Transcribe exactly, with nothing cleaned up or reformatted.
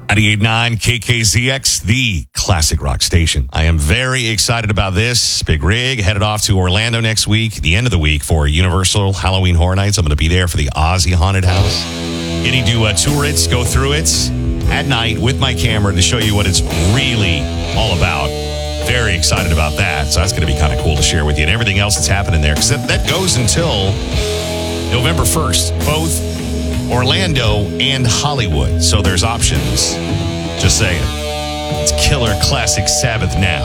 ninety-eight point nine K K Z X, the classic rock station. I am very excited about this. Big Rig headed off to Orlando next week, the end of the week, for Universal Halloween Horror Nights. I'm going to be there for the Ozzy Haunted House. Getting to uh, tour it, go through it at night with my camera to show you what it's really all about. Very excited about that. So that's going to be kind of cool to share with you, and everything else that's happening there, because that, that goes until November first, both Orlando and Hollywood. So there's options. Just saying. It's Killer Classic Sabbath now.